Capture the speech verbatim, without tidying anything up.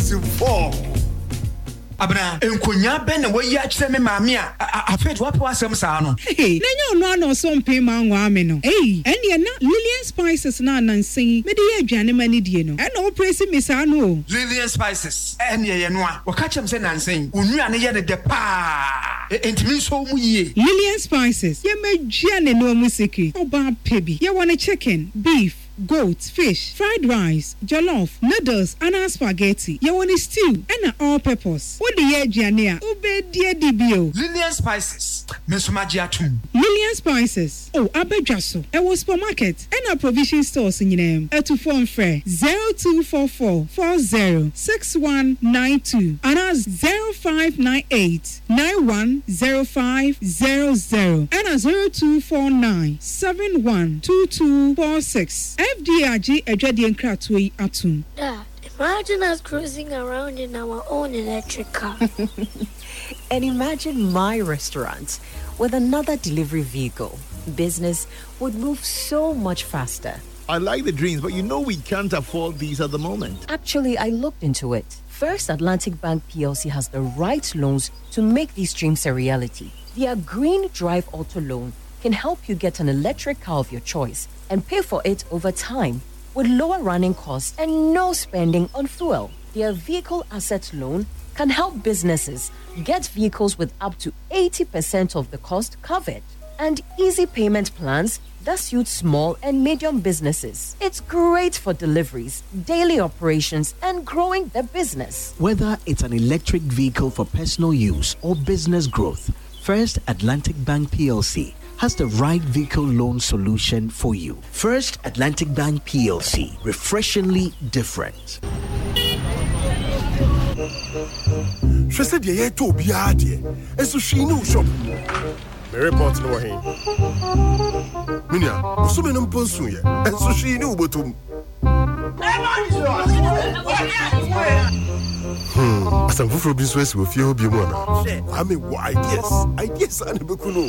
season four. Abna enkonya ben na wayi akire me maame a afet wapo asem saa no hey na nya no ano so mpe ma nwa ame no hey ene na Lillian Spices na nansen me de ye aduane mani die no ena wo presi me saa no Lillian Spices ene ye no a waka chem se nansen onua ne ye de de pa entimi so mu yie Lillian Spices ye magua ne no mu secret oba pebi ye won chicken beef goat, fish, fried rice, jollof, noodles, and spaghetti. You want stew and all purpose. What the year Jania? Ube dear D B O. Lillian Spices. Mesumagia too. Lillian Spices. Oh, Abejaso. I was supermarket and a provision stores in your name. A two phone fair zero two four four four zero six one nine two and as zero five nine eight nine one zero five zero zero and a zero two four nine seven one two two four six. F D R G Edwadian Kratway Atum. Dad, imagine us cruising around in our own electric car. And imagine my restaurant with another delivery vehicle. Business would move so much faster. I like the dreams, but you know we can't afford these at the moment. Actually, I looked into it. First Atlantic Bank P L C has the right loans to make these dreams a reality. Their Green Drive Auto Loan can help you get an electric car of your choice and pay for it over time with lower running costs and no spending on fuel. Their vehicle asset loan can help businesses get vehicles with up to eighty percent of the cost covered and easy payment plans that suit small and medium businesses. It's great for deliveries, daily operations, and growing their business. Whether it's an electric vehicle for personal use or business growth, First Atlantic Bank P L C has the right vehicle loan solution for you. First Atlantic Bank P L C, refreshingly different. She said, "Yeah, to be hard, and so she knew shop." The report no way. Minya, so many person here, and so she knew but um. Hmm, as I'm for business with you, be one. I mean, why? Yes, I guess I never could know.